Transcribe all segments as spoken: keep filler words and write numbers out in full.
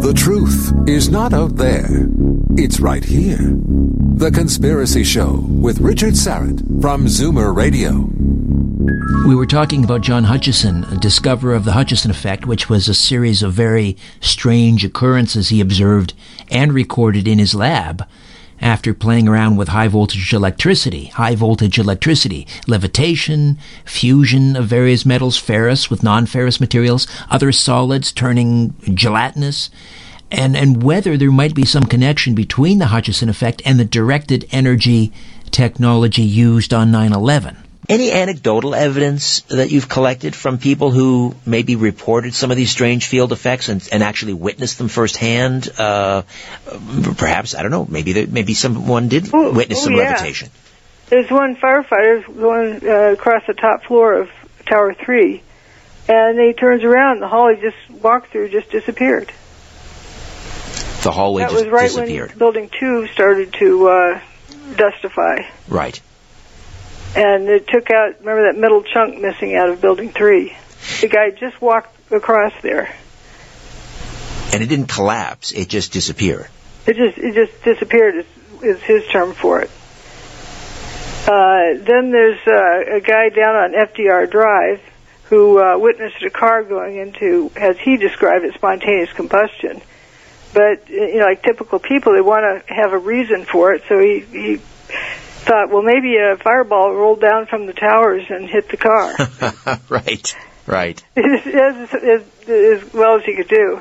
The truth is not out there. It's right here. The Conspiracy Show with Richard Syrett from Zoomer Radio. We were talking about John Hutchison, a discoverer of the Hutchison effect, which was a series of very strange occurrences he observed and recorded in his lab after playing around with high-voltage electricity, high-voltage electricity, levitation, fusion of various metals, ferrous with non-ferrous materials, other solids turning gelatinous, and, and whether there might be some connection between the Hutchison effect and the directed energy technology used on nine eleven. Any anecdotal evidence that you've collected from people who maybe reported some of these strange field effects and, and actually witnessed them firsthand? Uh, perhaps, I don't know, maybe there, maybe someone did oh, witness oh, some yeah. levitation. There's one firefighter going uh, across the top floor of Tower three, and he turns around, and the hall he just walked through just disappeared. The hallway that just was right disappeared. When Building two started to uh, dustify. Right. And it took out, remember that middle chunk missing out of Building three? The guy just walked across there. And it didn't collapse, it just disappeared. It just it just disappeared is, is his term for it. Uh, then there's uh, a guy down on F D R Drive who uh, witnessed a car going into, as he described it, spontaneous combustion. But, you know, like typical people, they want to have a reason for it, so he... he thought, well, maybe a fireball rolled down from the towers and hit the car. right, right. as, as, as well as he could do.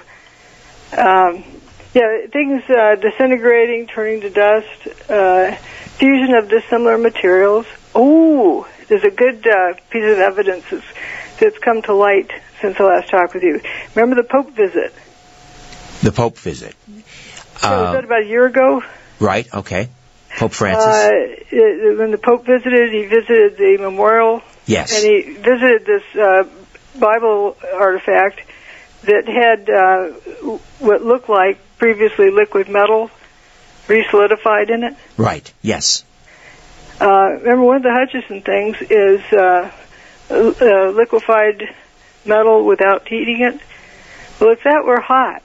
Um, yeah, things uh, disintegrating, turning to dust, uh, fusion of dissimilar materials. Oh, there's a good uh, piece of evidence that's, that's come to light since the last talk with you. Remember the Pope visit? The Pope visit. Uh, yeah, was that about a year ago? Right, okay. Pope Francis. Uh, it, when the Pope visited, he visited the memorial. Yes. And he visited this uh, Bible artifact that had uh, what looked like previously liquid metal resolidified in it. Right, yes. Uh, remember, one of the Hutchison things is uh, uh, liquefied metal without heating it. Well, if that were hot,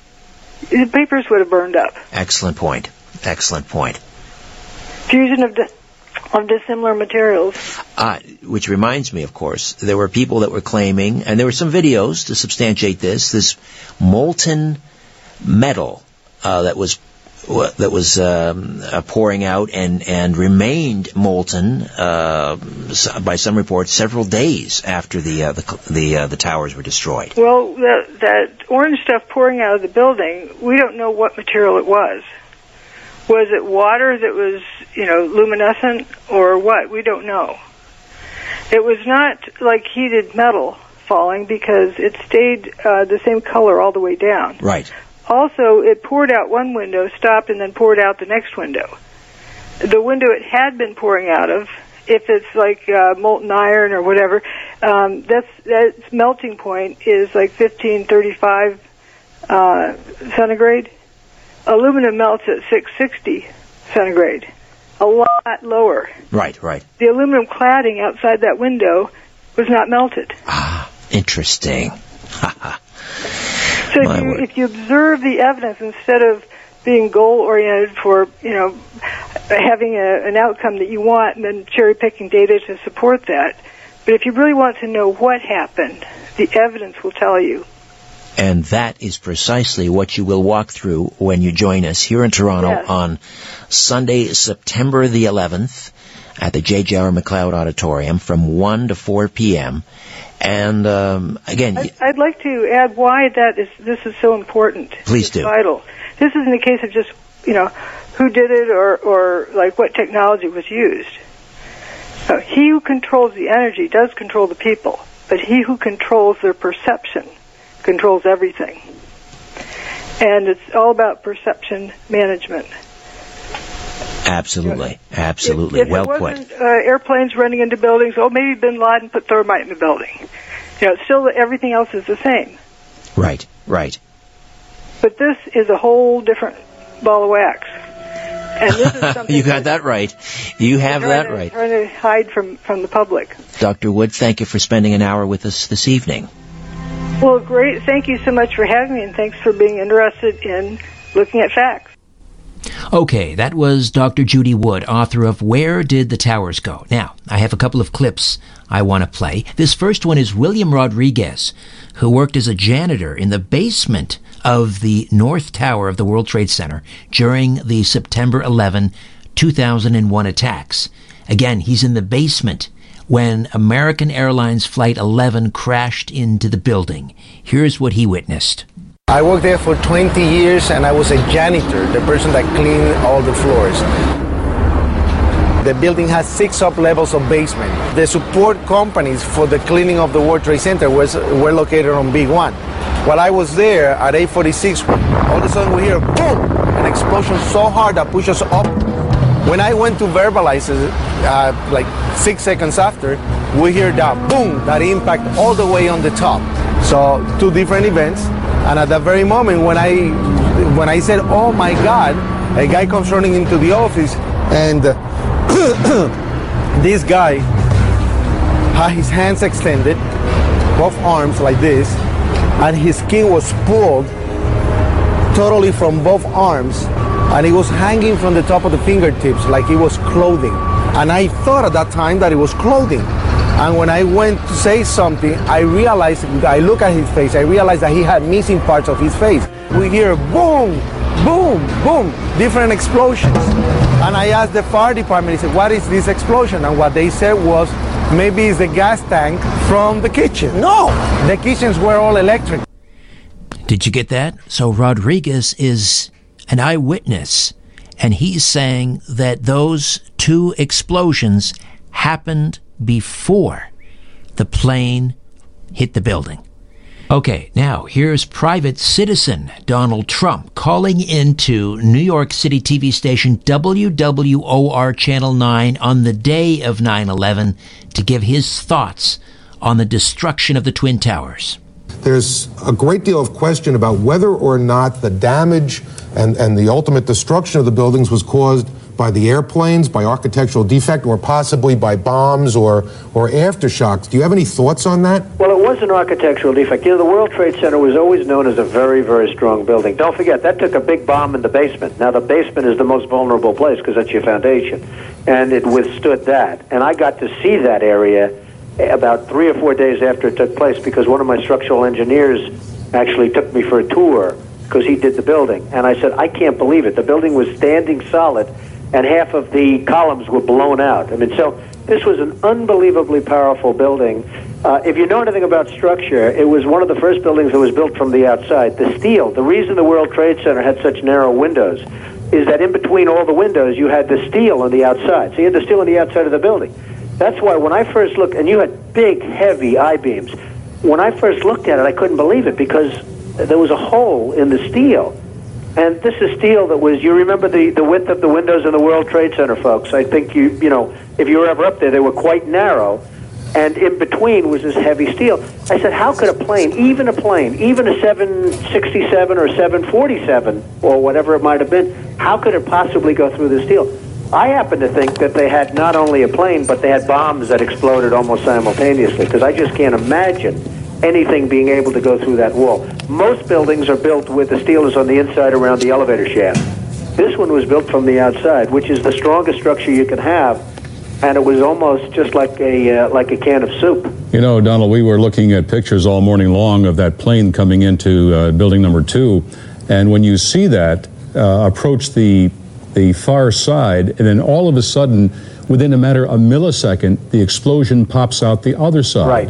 the papers would have burned up. Excellent point. Excellent point. Fusion of, di- of dissimilar materials. Uh, which reminds me, of course, there were people that were claiming, and there were some videos to substantiate this, this molten metal uh, that was that was um, uh, pouring out and, and remained molten uh, by some reports several days after the uh, the the, uh, the towers were destroyed. Well, that, that orange stuff pouring out of the building, we don't know what material it was. Was it water that was, you know, luminescent or what? We don't know. It was not like heated metal falling because it stayed uh, the same color all the way down. Right. Also, it poured out one window, stopped, and then poured out the next window. The window it had been pouring out of, if it's like uh, molten iron or whatever, um, that's that's melting point is like fifteen thirty-five uh, centigrade. Aluminum melts at six sixty centigrade, a lot lower. Right, right. The aluminum cladding outside that window was not melted. Ah, interesting. So if you, if you observe the evidence instead of being goal-oriented for, you know, having a, an outcome that you want and then cherry-picking data to support that, but if you really want to know what happened, the evidence will tell you. And that is precisely what you will walk through when you join us here in Toronto yes. on Sunday, September the eleventh at the J J R McLeod Auditorium from one to four p.m. And um, again... I'd, I'd like to add why that is. This is so important. Please it's do. Vital. This isn't a case of just, you know, who did it or, or like what technology was used. So he who controls the energy does control the people, but he who controls their perception controls everything. And it's all about perception management. Absolutely. Absolutely. If, if well it put. wasn't, uh, airplanes running into buildings, oh, maybe bin Laden put thermite in the building. You know, still everything else is the same. Right, right. But this is a whole different ball of wax. And this is something you got that right. You have that to, right. Trying to hide from, from the public. Doctor Wood, thank you for spending an hour with us this evening. Well, great. Thank you so much for having me, and thanks for being interested in looking at facts. Okay, that was Doctor Judy Wood, author of Where Did the Towers Go? Now, I have a couple of clips I want to play. This first one is William Rodriguez, who worked as a janitor in the basement of the North Tower of the World Trade Center during the September eleventh, two thousand one attacks. Again, he's in the basement when American Airlines Flight eleven crashed into the building. Here's what he witnessed. I worked there for twenty years, and I was a janitor, the person that cleaned all the floors. The building has six up-levels of basement. The support companies for the cleaning of the World Trade Center was, were located on B one. While I was there at eight forty-six, all of a sudden we hear boom, an explosion so hard that pushed us up. When I went to verbalize it, uh, like six seconds after, we hear that boom, that impact all the way on the top. So two different events. And at that very moment, when I when I said, "Oh my God," a guy comes running into the office, and uh, this guy had his hands extended, both arms like this, and his skin was pulled totally from both arms, and it was hanging from the top of the fingertips like it was clothing. And I thought at that time that it was clothing. And when I went to say something, I realized, I look at his face, I realized that he had missing parts of his face. We hear boom, boom, boom, different explosions. And I asked the fire department, he said, what is this explosion? And what they said was, maybe it's the gas tank from the kitchen. No, the kitchens were all electric. Did you get that? So Rodriguez is an eyewitness, and he's saying that those two explosions happened before the plane hit the building. Okay, now here's private citizen Donald Trump calling into New York City T V station W W O R Channel nine on the day of nine eleven to give his thoughts on the destruction of the Twin Towers. There's a great deal of question about whether or not the damage and, and the ultimate destruction of the buildings was caused by the airplanes, by architectural defect, or possibly by bombs or, or aftershocks. Do you have any thoughts on that? Well, it was an architectural defect. You know, the World Trade Center was always known as a very, very strong building. Don't forget, that took a big bomb in the basement. Now, the basement is the most vulnerable place because that's your foundation, and it withstood that. And I got to see that area about three or four days after it took place because one of my structural engineers actually took me for a tour because he did the building. And I said, I can't believe it. The building was standing solid, and half of the columns were blown out. I mean, so this was an unbelievably powerful building. Uh, if you know anything about structure, it was one of the first buildings that was built from the outside. The steel, the reason the World Trade Center had such narrow windows is that in between all the windows, you had the steel on the outside. So you had the steel on the outside of the building. That's why when I first looked, and you had big, heavy I-beams, when I first looked at it, I couldn't believe it because there was a hole in the steel. And this is steel that was, you remember the, the width of the windows in the World Trade Center, folks. I think, you you know, if you were ever up there, they were quite narrow. And in between was this heavy steel. I said, how could a plane, even a plane, even a seven sixty-seven or seven forty-seven or whatever it might have been, how could it possibly go through the steel? I happen to think that they had not only a plane, but they had bombs that exploded almost simultaneously, because I just can't imagine anything being able to go through that wall. Most buildings are built with the steel is on the inside around the elevator shaft. This one was built from the outside, which is the strongest structure you can have, and it was almost just like a uh, like a can of soup. You know, Donald, we were looking at pictures all morning long of that plane coming into uh, building number two, and when you see that uh, approach the the far side, and then all of a sudden, within a matter of a millisecond, the explosion pops out the other side. Right.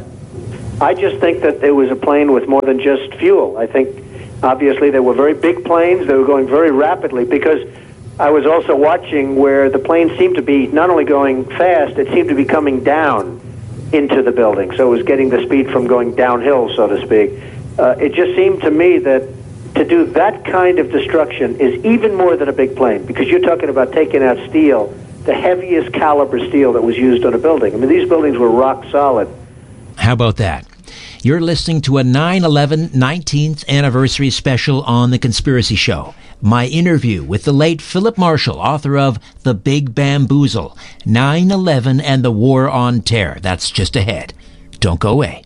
I just think that it was a plane with more than just fuel. I think, obviously, they were very big planes. They were going very rapidly, because I was also watching where the plane seemed to be not only going fast, it seemed to be coming down into the building. So it was getting the speed from going downhill, so to speak. Uh, it just seemed to me that to do that kind of destruction is even more than a big plane, because you're talking about taking out steel, the heaviest caliber steel that was used on a building. I mean, these buildings were rock solid. How about that? You're listening to a nine eleven nineteenth anniversary special on The Conspiracy Show. My interview with the late Philip Marshall, author of The Big Bamboozle, nine eleven and the War on Terror. That's just ahead. Don't go away.